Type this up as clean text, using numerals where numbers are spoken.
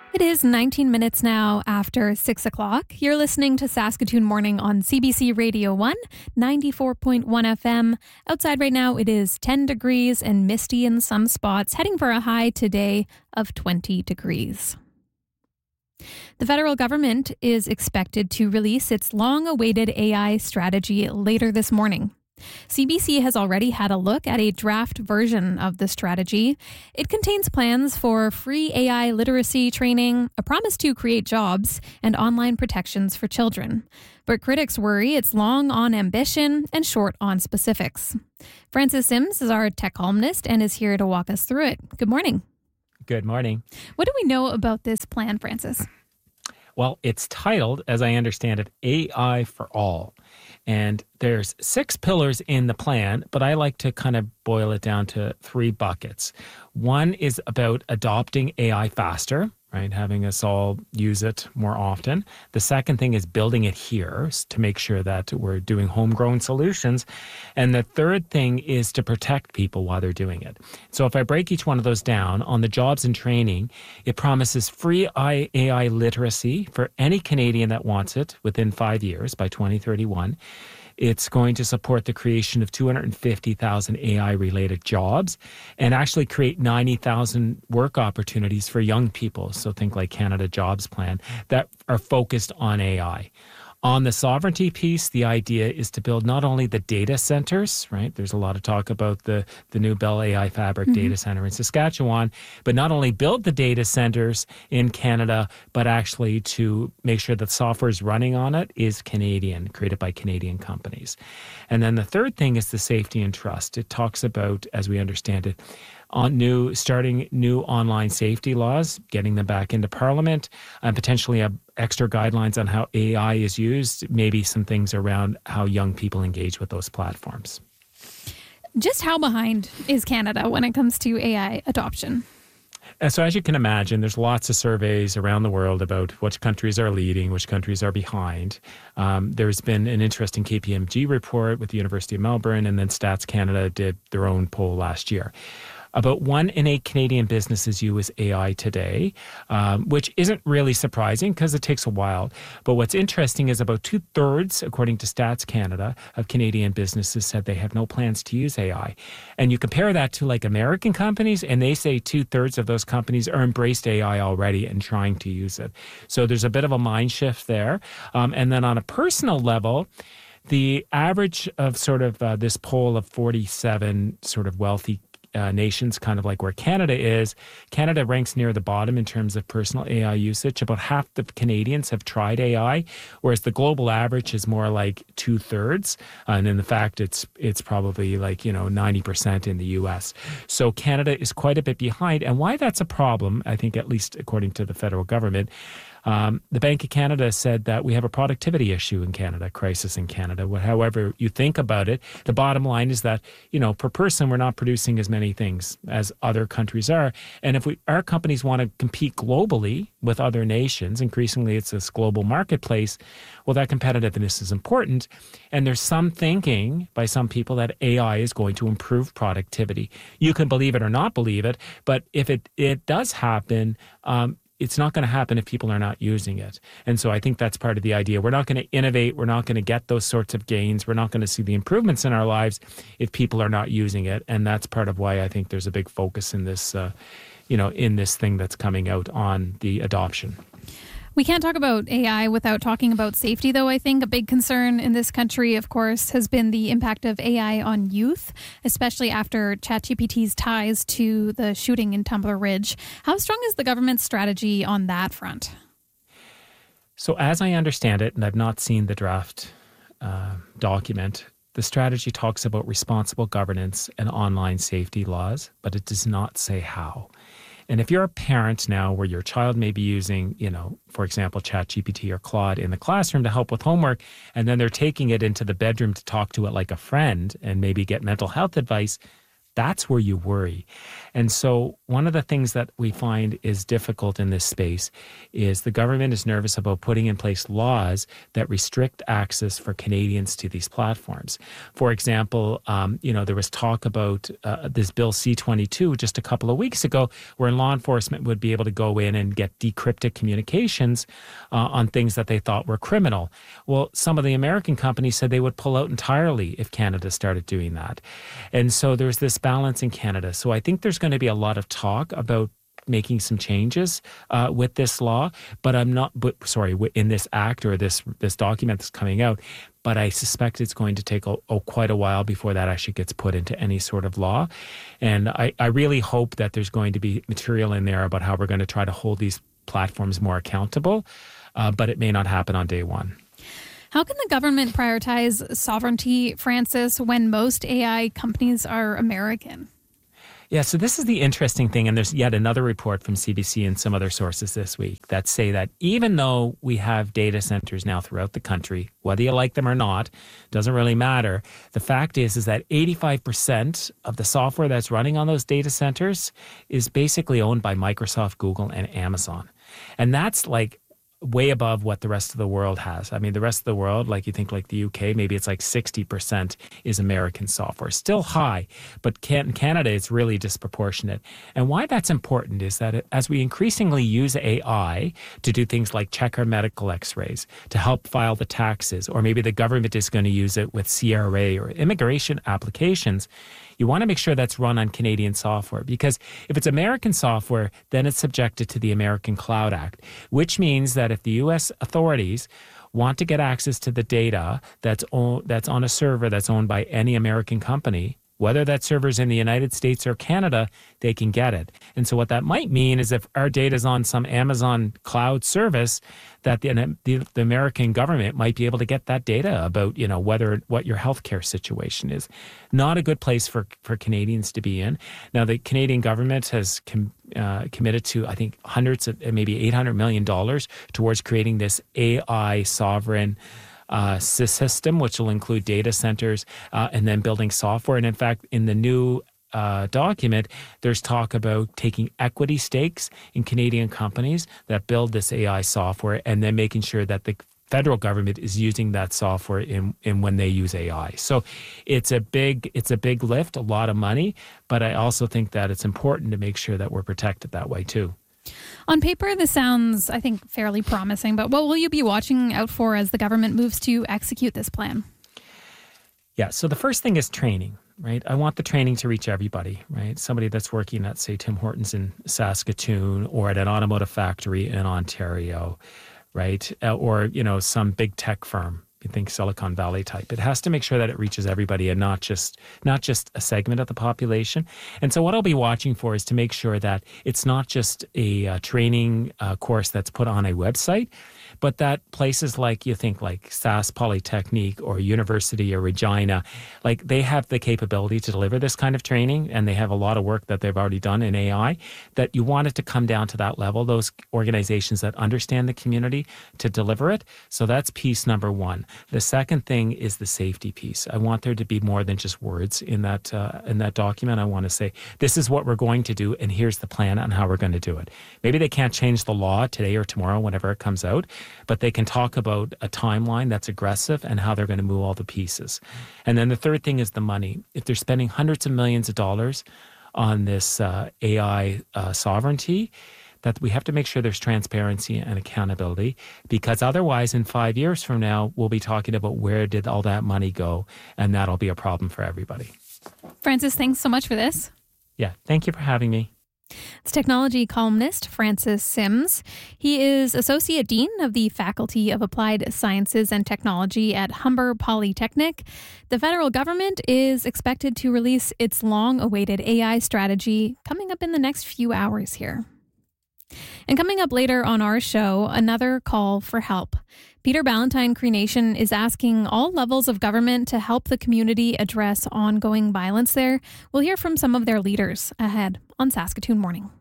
It is 19 minutes now after 6 o'clock. You're listening to Saskatoon Morning on CBC Radio 1, 94.1 FM. Outside right now, it is 10 degrees and misty in some spots, heading for a high today of 20 degrees. The federal government is expected to release its long-awaited AI strategy later this morning. CBC has already had a look at a draft version of the strategy. It contains plans for free AI literacy training, a promise to create jobs, and online protections for children. But critics worry it's long on ambition and short on specifics. Francis Sims is our tech columnist and is here to walk us through it. Good morning. Good morning. What do we know about this plan, Francis? Well, it's titled, as I understand it, AI for All. And there's 6 pillars in the plan, but I like to kind of boil it down to 3 buckets. One is about adopting AI faster, right? Having us all use it more often. The second thing is building it here to make sure that we're doing homegrown solutions. And the third thing is to protect people while they're doing it. So if I break each one of those down, on the jobs and training, it promises free AI literacy for any Canadian that wants it within 5 years by 2031. It's going to support the creation of 250,000 AI-related jobs and actually create 90,000 work opportunities for young people. So think like Canada Jobs Plan that are focused on AI. On the sovereignty piece, the idea is to build not only the data centers, right? There's a lot of talk about the new Bell AI Fabric data center in Saskatchewan, but not only build the data centers in Canada, but actually to make sure that software is running on it is Canadian, created by Canadian companies. And then the third thing is the safety and trust. It talks about, as we understand it, starting new online safety laws, getting them back into Parliament, and potentially have extra guidelines on how AI is used, maybe some things around how young people engage with those platforms. Just how behind is Canada when it comes to AI adoption? So as you can imagine, there's lots of surveys around the world about which countries are leading, which countries are behind. There's been an interesting KPMG report with the University of Melbourne, and then Stats Canada did their own poll last year. About 1 in 8 Canadian businesses use AI today, which isn't really surprising because it takes a while. But what's interesting is about 2/3, according to Stats Canada, of Canadian businesses said they have no plans to use AI. And you compare that to like American companies, and they say 2/3 of those companies are embraced AI already and trying to use it. So there's a bit of a mind shift there. And then on a personal level, the average of sort of this poll of 47 sort of wealthy nations, kind of like where Canada is. Canada ranks near the bottom in terms of personal AI usage. About half the Canadians have tried AI, whereas the global average is more like 2/3. And in fact, it's probably like, 90% in the US. So Canada is quite a bit behind. And why that's a problem, I think, at least according to the federal government, the Bank of Canada said that we have a productivity issue in Canada, crisis in Canada. However you think about it, the bottom line is that, per person, we're not producing as many things as other countries are. And if our companies want to compete globally with other nations, increasingly it's this global marketplace, well, that competitiveness is important. And there's some thinking by some people that AI is going to improve productivity. You can believe it or not believe it, but if it does happen, it's not going to happen if people are not using it. And so I think that's part of the idea. We're not going to innovate. We're not going to get those sorts of gains. We're not going to see the improvements in our lives if people are not using it. And that's part of why I think there's a big focus in this, in this thing that's coming out on the adoption. We can't talk about AI without talking about safety, though. I think a big concern in this country, of course, has been the impact of AI on youth, especially after ChatGPT's ties to the shooting in Tumbler Ridge. How strong is the government's strategy on that front? So as I understand it, and I've not seen the draft document, the strategy talks about responsible governance and online safety laws, but it does not say how. And if you're a parent now where your child may be using, for example, ChatGPT or Claude in the classroom to help with homework, and then they're taking it into the bedroom to talk to it like a friend and maybe get mental health advice, That's where you worry. And so one of the things that we find is difficult in this space is the government is nervous about putting in place laws that restrict access for Canadians to these platforms. For example, there was talk about this Bill C-22 just a couple of weeks ago, where law enforcement would be able to go in and get decrypted communications on things that they thought were criminal. Well, some of the American companies said they would pull out entirely if Canada started doing that. And so there's this balance in Canada. So I think there's going to be a lot of talk about making some changes with this law, in this act or this document that's coming out. But I suspect it's going to take quite a while before that actually gets put into any sort of law. And I really hope that there's going to be material in there about how we're going to try to hold these platforms more accountable, but it may not happen on day one. How can the government prioritize sovereignty, Francis, when most AI companies are American? Yeah, so this is the interesting thing, and there's yet another report from CBC and some other sources this week that say that even though we have data centers now throughout the country, whether you like them or not, doesn't really matter. The fact is that 85% of the software that's running on those data centers is basically owned by Microsoft, Google, and Amazon. And that's like way above what the rest of the world has. I mean, the rest of the world, like you think like the UK, maybe it's like 60% is American software. Still high, but in Canada, it's really disproportionate. And why that's important is that as we increasingly use AI to do things like check our medical x-rays, to help file the taxes, or maybe the government is going to use it with CRA or immigration applications, you want to make sure that's run on Canadian software, because if it's American software, then it's subjected to the American Cloud Act, which means that if the U.S. authorities want to get access to the data that's on a server that's owned by any American company, whether that server's in the United States or Canada, they can get it. And so what that might mean is if our data is on some Amazon cloud service, that the American government might be able to get that data about, what your healthcare situation is. Not a good place for Canadians to be in. Now, the Canadian government has committed to, I think, hundreds of maybe $800 million towards creating this AI sovereign system, which will include data centers and then building software. And in fact, in the new document, there's talk about taking equity stakes in Canadian companies that build this AI software and then making sure that the federal government is using that software in when they use AI. So it's a big lift, a lot of money, but I also think that it's important to make sure that we're protected that way too. On paper, this sounds, I think, fairly promising, but what will you be watching out for as the government moves to execute this plan? Yeah, so the first thing is training, right? I want the training to reach everybody, right? Somebody that's working at, say, Tim Hortons in Saskatoon or at an automotive factory in Ontario, right? Or, some big tech firm. You think Silicon Valley type. It has to make sure that it reaches everybody and not just a segment of the population. And so what I'll be watching for is to make sure that it's not just a training course that's put on a website, but that places like SAS Polytechnique or University of Regina, like they have the capability to deliver this kind of training, and they have a lot of work that they've already done in AI, that you want it to come down to that level, those organizations that understand the community to deliver it. So that's piece number one. The second thing is the safety piece. I want there to be more than just words in that document. I want to say, this is what we're going to do, and here's the plan on how we're going to do it. Maybe they can't change the law today or tomorrow, whenever it comes out, but they can talk about a timeline that's aggressive and how they're going to move all the pieces. And then the third thing is the money. If they're spending hundreds of millions of dollars on this AI sovereignty, that we have to make sure there's transparency and accountability, because otherwise in 5 years from now, we'll be talking about where did all that money go, and that'll be a problem for everybody. Francis, thanks so much for this. Yeah, thank you for having me. It's technology columnist Francis Sims. He is Associate Dean of the Faculty of Applied Sciences and Technology at Humber Polytechnic. The federal government is expected to release its long-awaited AI strategy coming up in the next few hours here. And coming up later on our show, another call for help. Peter Ballantine Cree Nation is asking all levels of government to help the community address ongoing violence there. We'll hear from some of their leaders ahead on Saskatoon Morning.